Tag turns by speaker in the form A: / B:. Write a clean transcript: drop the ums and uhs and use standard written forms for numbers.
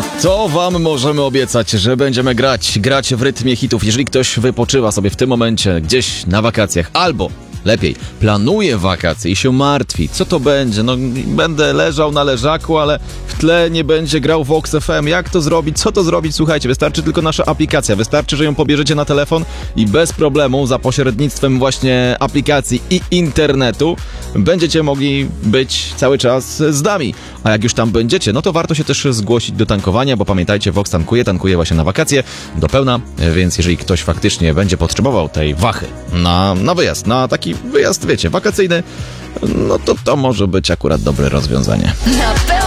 A: No to wam możemy obiecać, że będziemy grać w rytmie hitów. Jeżeli ktoś wypoczywa sobie w tym momencie gdzieś na wakacjach, albo lepiej, planuje wakacje i się martwi, co to będzie? No, będę leżał na leżaku, ale w tle nie będzie grał Vox FM. Jak to zrobić? Co to zrobić? Słuchajcie, wystarczy tylko nasza aplikacja. Wystarczy, że ją pobierzecie na telefon i bez problemu, za pośrednictwem właśnie aplikacji i internetu, będziecie mogli być cały czas z nami. A jak już tam będziecie, no to warto się też zgłosić do tankowania, bo pamiętajcie, Vox tankuje właśnie na wakacje do pełna, więc jeżeli ktoś faktycznie będzie potrzebował tej wachy na wyjazd, na taki wyjazd, wiecie, wakacyjny, no to może być akurat dobre rozwiązanie.